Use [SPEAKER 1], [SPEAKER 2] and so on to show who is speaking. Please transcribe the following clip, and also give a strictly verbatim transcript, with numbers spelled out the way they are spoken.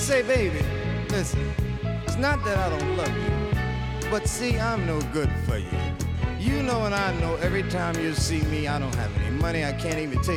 [SPEAKER 1] say, baby, listen, it's not that I don't love you, but see, I'm no good for you. You know and I know every time you see me, I don't have any money, I can't even take